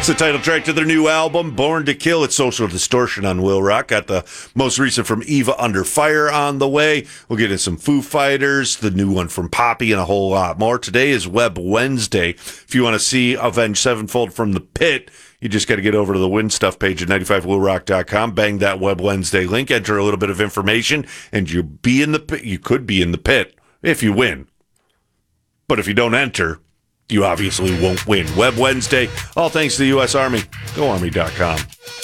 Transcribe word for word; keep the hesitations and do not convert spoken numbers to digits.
It's the title track to their new album, Born to Kill. It's Social Distortion on Will Rock. Got the most recent from Eva Under Fire on the way. We'll get in some Foo Fighters, the new one from Poppy, and a whole lot more. Today is Web Wednesday. If you want to see Avenged Sevenfold from the Pit, you just got to get over to the Win Stuff page at ninety-five will rock dot com, bang that Web Wednesday link, enter a little bit of information, and you'll be in the pit. You could be in the pit if you win. But if you don't enter, you obviously won't win. Web Wednesday, all thanks to the U S Army. Go Army dot com.